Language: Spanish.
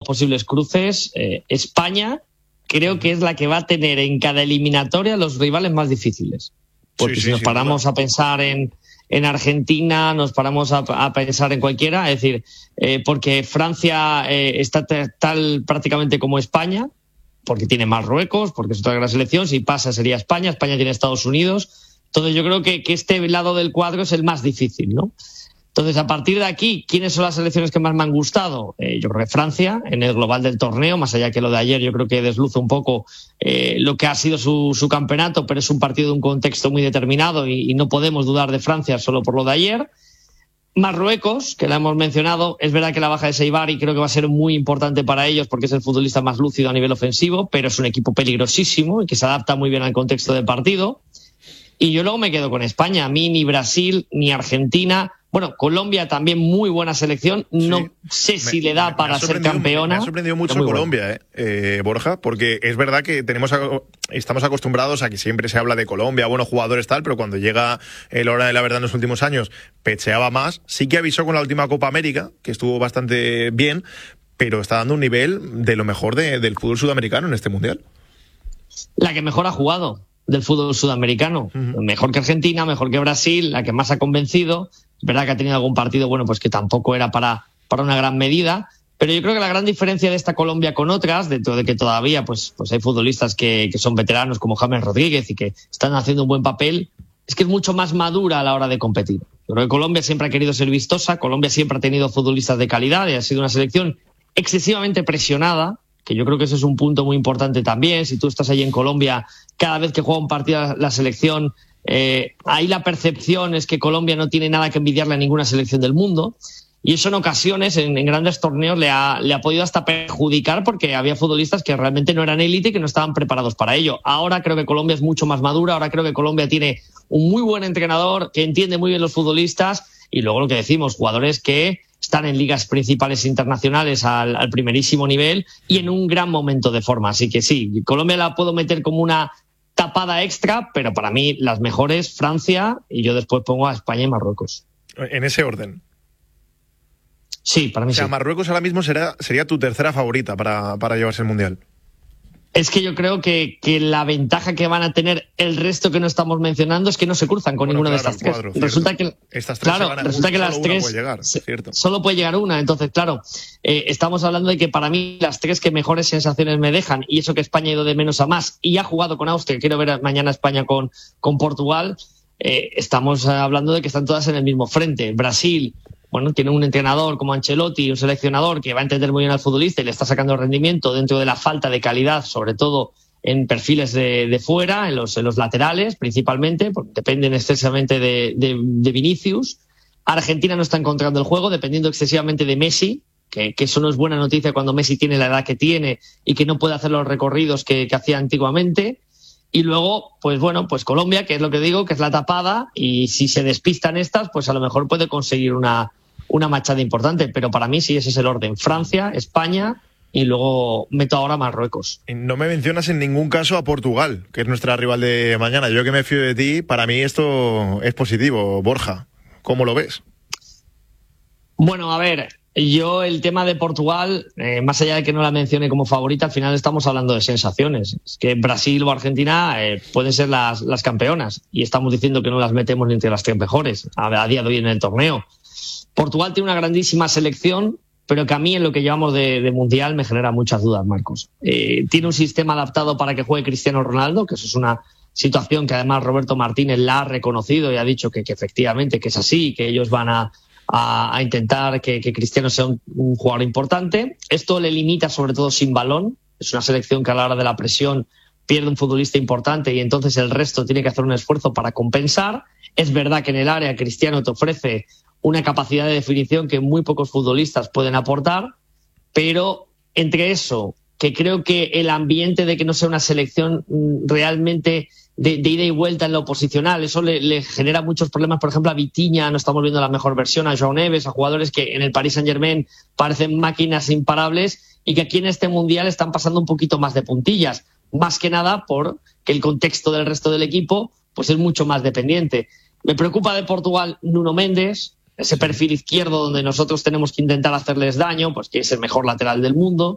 posibles cruces, España creo que es la que va a tener en cada eliminatoria los rivales más difíciles. Porque si nos paramos a pensar en Argentina, nos paramos a pensar en cualquiera, es decir, porque Francia está tal prácticamente como España, porque tiene Marruecos, porque es otra gran selección, si pasa sería España tiene Estados Unidos, entonces yo creo que este lado del cuadro es el más difícil, ¿no? Entonces, a partir de aquí, ¿quiénes son las selecciones que más me han gustado? Yo creo que Francia, en el global del torneo, más allá que lo de ayer, yo creo que desluce un poco lo que ha sido su campeonato, pero es un partido de un contexto muy determinado y no podemos dudar de Francia solo por lo de ayer. Marruecos, que la hemos mencionado, es verdad que la baja de Seibari creo que va a ser muy importante para ellos porque es el futbolista más lúcido a nivel ofensivo, pero es un equipo peligrosísimo y que se adapta muy bien al contexto del partido. Y yo luego me quedo con España. A mí ni Brasil ni Argentina. Bueno, Colombia también muy buena selección. No sé si le da para ser campeona. Me ha sorprendido mucho Colombia, Borja, porque es verdad que estamos acostumbrados a que siempre se habla de Colombia, buenos jugadores tal, pero cuando llega la hora de la verdad en los últimos años, pecheaba más. Sí que avisó con la última Copa América, que estuvo bastante bien, pero está dando un nivel de lo mejor del fútbol sudamericano en este Mundial. La que mejor ha jugado del fútbol sudamericano. Mejor que Argentina, mejor que Brasil, la que más ha convencido. Es verdad que ha tenido algún partido, bueno, pues que tampoco era para una gran medida, pero yo creo que la gran diferencia de esta Colombia con otras, dentro de que todavía pues hay futbolistas que son veteranos como James Rodríguez y que están haciendo un buen papel, es que es mucho más madura a la hora de competir. Yo creo que Colombia siempre ha querido ser vistosa, Colombia siempre ha tenido futbolistas de calidad y ha sido una selección excesivamente presionada, que yo creo que ese es un punto muy importante también. Si tú estás ahí en Colombia, cada vez que juega un partido la selección, ahí la percepción es que Colombia no tiene nada que envidiarle a ninguna selección del mundo, y eso en ocasiones en grandes torneos le ha podido hasta perjudicar porque había futbolistas que realmente no eran élite y que no estaban preparados para ello. Ahora creo que Colombia es mucho más madura, ahora creo que Colombia tiene un muy buen entrenador que entiende muy bien los futbolistas y luego lo que decimos, jugadores que están en ligas principales internacionales al primerísimo nivel y en un gran momento de forma. Así que sí, Colombia la puedo meter como una tapada extra, pero para mí las mejores Francia y yo después pongo a España y Marruecos. En ese orden. Sí, para mí sí. O sea, Marruecos ahora mismo sería tu tercera favorita para llevarse el Mundial. Es que yo creo que la ventaja que van a tener el resto que no estamos mencionando es que no se cruzan con ninguna de estas tres. Resulta que estas tres resulta que las tres puede llegar, solo puede llegar una. Entonces, claro, estamos hablando de que para mí las tres que mejores sensaciones me dejan, y eso que España ha ido de menos a más y ha jugado con Austria, quiero ver mañana España con Portugal, estamos hablando de que están todas en el mismo frente. Brasil, bueno, tiene un entrenador como Ancelotti, un seleccionador que va a entender muy bien al futbolista y le está sacando rendimiento dentro de la falta de calidad, sobre todo en perfiles de fuera, en los laterales principalmente, porque dependen excesivamente de Vinicius. Argentina no está encontrando el juego, dependiendo excesivamente de Messi, que eso no es buena noticia cuando Messi tiene la edad que tiene y que no puede hacer los recorridos que hacía antiguamente. Y luego, pues bueno, pues Colombia, que es lo que digo, que es la tapada, y si se despistan estas, pues a lo mejor puede conseguir una machada importante, pero para mí sí ese es el orden: Francia, España y luego meto ahora Marruecos. No me mencionas en ningún caso a Portugal, que es nuestra rival de mañana. Yo que me fío de ti, para mí esto es positivo. Borja, ¿cómo lo ves? Bueno, a ver, yo el tema de Portugal, más allá de que no la mencione como favorita, al final estamos hablando de sensaciones. Es que Brasil o Argentina pueden ser las campeonas y estamos diciendo que no las metemos ni entre las tres mejores a día de hoy en el torneo. Portugal tiene una grandísima selección, pero que a mí en lo que llevamos de Mundial me genera muchas dudas, Marcos. Tiene un sistema adaptado para que juegue Cristiano Ronaldo, que eso es una situación que además Roberto Martínez la ha reconocido y ha dicho que efectivamente que es así, que ellos van a intentar que Cristiano sea un jugador importante. Esto le limita sobre todo sin balón. Es una selección que a la hora de la presión pierde un futbolista importante y entonces el resto tiene que hacer un esfuerzo para compensar. Es verdad que en el área Cristiano te ofrece una capacidad de definición que muy pocos futbolistas pueden aportar, pero entre eso, que creo que el ambiente de que no sea una selección realmente de ida y vuelta en lo posicional, eso le genera muchos problemas. Por ejemplo, a Vitinha no estamos viendo la mejor versión, a João Neves, a jugadores que en el Paris Saint-Germain parecen máquinas imparables y que aquí en este Mundial están pasando un poquito más de puntillas, más que nada porque el contexto del resto del equipo pues es mucho más dependiente. Me preocupa de Portugal Nuno Mendes, ese perfil izquierdo donde nosotros tenemos que intentar hacerles daño, pues que es el mejor lateral del mundo.